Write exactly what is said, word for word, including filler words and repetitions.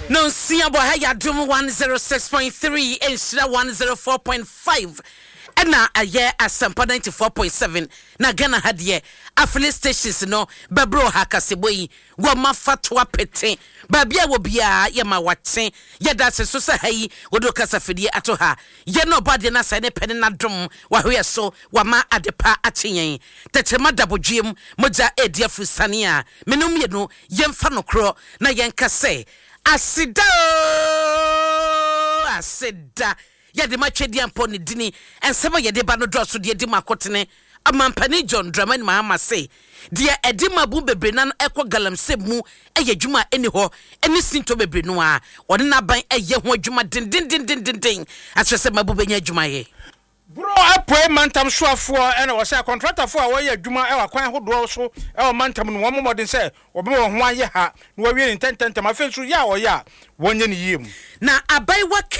No, see about how you do one oh six point three and one oh four point five. And now a year as Sampa ninety-four point seven. Na Ghana had ye affiliate stations no Babro Hakaseboy, Wama Fatwa Pete, Babia will be a Yama Watson, yet that's a society, Wodokasa Fidi Atoha, yet nobody na sane pen na drum, while we are so Wama Adepa Atinye, Tetema double Jim, Moja Edia Fusania, Menumino, Yen Fanocro, na Yankase, Asida, Asida. Ya de machedi amponi dini ensema ye de ba no drosso de di makotene amampani John Dramani Mahama say de edima bu bebre na ekọ galamsem mu eye dwuma eni ho eni sinto bebre no a ode na ban eye ho dwuma din din din din din din asese mabu benya dwuma ye bro apoe mantam soafo ena wo say contractor fo a wo ye dwuma e wa kwan hodo so e wo mantam no wo modin say obe wo ho aye ha no wo wie ni tententem afenso ya wo ya wonye ni yiem na abai wa